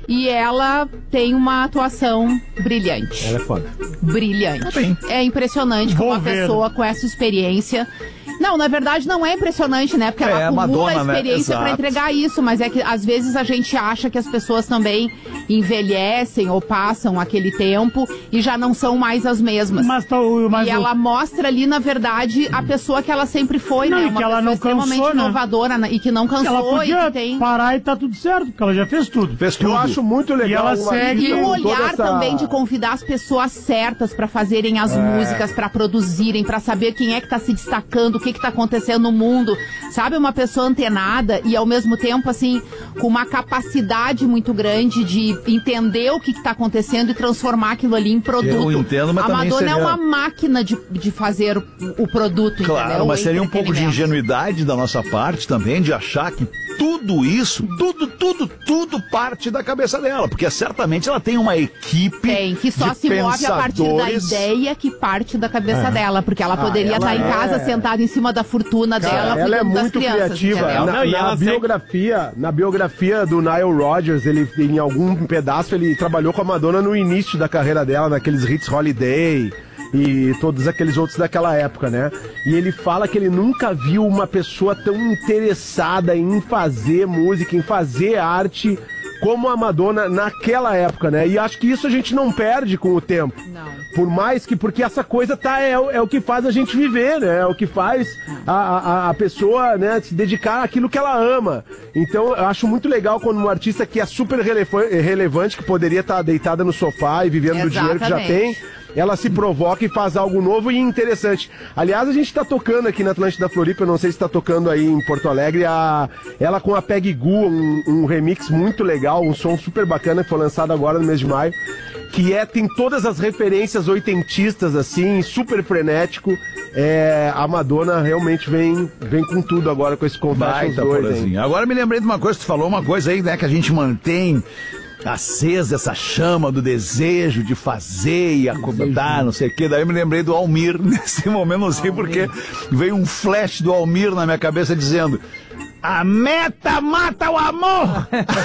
E ela tem uma atuação brilhante. Ela é foda. Brilhante. É impressionante como uma pessoa com essa experiência... Não, na verdade não é impressionante, né? Porque ela acumula Madonna, experiência, né? Pra entregar isso, mas é que às vezes a gente acha que as pessoas também envelhecem ou passam aquele tempo e já não são mais as mesmas. E ela mostra ali, na verdade, a pessoa que ela sempre foi, né? Uma que ela pessoa não extremamente cansou, inovadora, né? E que não cansou. Ela podia e que tem... parar e tá tudo certo, porque ela já fez tudo. Eu acho muito legal. E ela segue. E o olhar também de convidar as pessoas certas pra fazerem as músicas, pra produzirem, pra saber quem é que tá se destacando, o que tá acontecendo no mundo, sabe? Uma pessoa antenada e ao mesmo tempo, assim, com uma capacidade muito grande de entender o que tá acontecendo e transformar aquilo ali em produto. Eu entendo, mas a também Madonna seria... é uma máquina de fazer o produto, claro, entendeu? Mas seria um pouco de ingenuidade da nossa parte também, de achar que tudo isso, tudo parte da cabeça dela, porque certamente ela tem uma equipe que só se move a partir da ideia que parte da cabeça dela, porque ela poderia estar em casa sentada em cima da fortuna dela, ela é muito crianças, criativa. Na biografia do Nile Rodgers, ele, em algum pedaço, ele trabalhou com a Madonna no início da carreira dela, naqueles hits Holiday e todos aqueles outros daquela época, né? E ele fala que ele nunca viu uma pessoa tão interessada em fazer música, em fazer arte como a Madonna naquela época, né? E acho que isso a gente não perde com o tempo. Não. Por mais que, porque essa coisa é o que faz a gente viver, né? É o que faz a pessoa, né, se dedicar àquilo que ela ama. Então, eu acho muito legal quando um artista que é super relevante, que poderia estar deitada no sofá e vivendo do dinheiro que já tem, ela se provoca e faz algo novo e interessante. Aliás, a gente tá tocando aqui na Atlântida Floripa, eu não sei se tá tocando aí em Porto Alegre, ela com a Peggy Gou, um remix muito legal, um som super bacana que foi lançado agora no mês de maio, que tem todas as referências oitentistas, assim, super frenético. A Madonna realmente vem com tudo agora com esse Confessions 2, hein? Agora me lembrei de uma coisa, tu falou uma coisa aí, né, que a gente mantém acesa essa chama do desejo de fazer e acomodar, não sei o que. Daí eu me lembrei do Almir nesse momento, não sei porque veio um flash do Almir na minha cabeça dizendo: a meta mata o amor!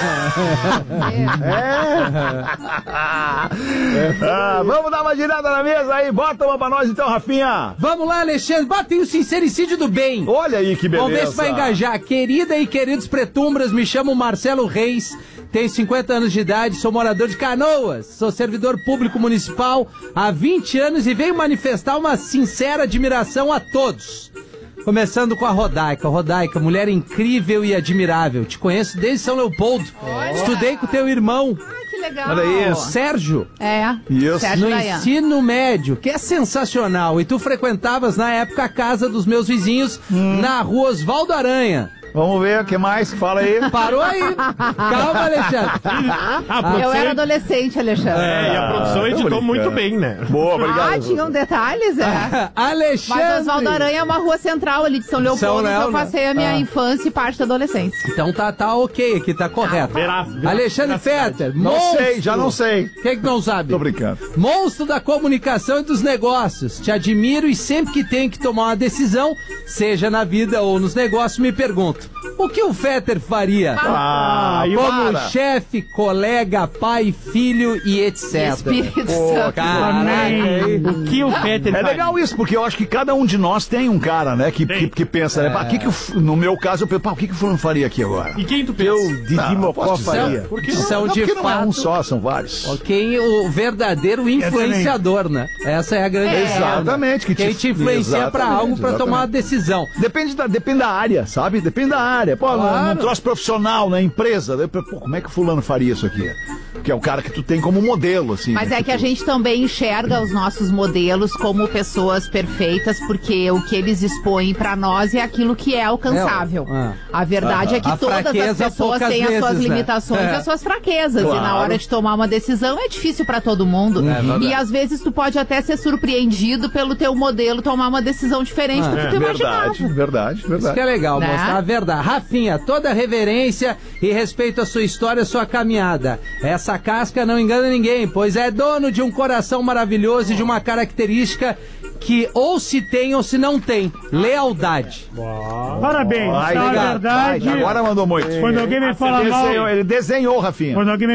Vamos dar uma girada na mesa aí, bota uma pra nós então, Rafinha. Vamos lá, Alexandre, bota aí o sincericídio do bem. Olha aí que beleza. Vamos ver se vai engajar. Querida e queridos pretumbras, me chamo Marcelo Reis, tenho 50 anos de idade, sou morador de Canoas, sou servidor público municipal há 20 anos e venho manifestar uma sincera admiração a todos. Começando com a Rodaica. Rodaica, mulher incrível e admirável. Te conheço desde São Leopoldo. Olha. Estudei com teu irmão. Ai, que legal. Olha isso. Sérgio. Isso. Sérgio no Dayan. ensino médio, que é sensacional. E tu frequentavas, na época, a casa dos meus vizinhos na rua Osvaldo Aranha. Vamos ver o que mais, fala aí. Parou aí. Calma, Alexandre. Eu era adolescente, Alexandre. E a produção editou muito bem, né? Boa, obrigado. Tinham detalhes, Alexandre. Mas Osvaldo Aranha é uma rua central ali de São Leopoldo, que eu passei a minha infância e parte da adolescência. Então tá ok aqui, tá correto. Alexandre Fetter, Já não sei. Quem que não sabe? Tô brincando. Monstro da comunicação e dos negócios. Te admiro e sempre que tenho que tomar uma decisão, seja na vida ou nos negócios, me pergunto: o que o Fetter faria? Como chefe, colega, pai, filho e etc. Espírito Santo. Caraca, o que o Fetter É legal isso, porque eu acho que cada um de nós tem um cara, né, que pensa, né, no meu caso, eu penso, o que o fulano faria aqui agora? E quem tu pensa? Didi Mocó faria. Por que são de porque não é fato um só, são vários. quem o verdadeiro influenciador, né? Essa é a grande Exatamente. Quem te influencia pra algo, pra tomar uma decisão. Depende da área, sabe? Depende da área. Pô, Claro. num troço profissional, na empresa. Pô, como é que o fulano faria isso aqui? Que é o cara que tu tem como modelo, assim. Mas né? é que a gente também enxerga os nossos modelos como pessoas perfeitas, porque o que eles expõem pra nós é aquilo que é alcançável. A verdade é que A todas as fraqueza, pessoas poucas têm as suas vezes, né? limitações e as suas fraquezas. Claro. E na hora de tomar uma decisão é difícil pra todo mundo. E às vezes tu pode até ser surpreendido pelo teu modelo tomar uma decisão diferente do que tu imaginava. Verdade. Isso que é legal, Né? mostrar a verdade. Rafinha, toda reverência e respeito à sua história, à sua caminhada. Essa casca não engana ninguém, pois é dono de um coração maravilhoso e de uma característica que ou se tem ou se não tem: lealdade. Parabéns, na verdade. Agora mandou muito. Quando alguém me fala mal, Ele desenhou, Rafinha. quando alguém